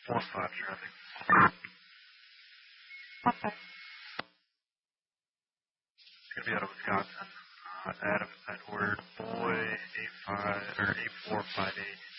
4-5 traffic. Okay. It's gonna be out of Wisconsin. Adam Edward Boy 8458.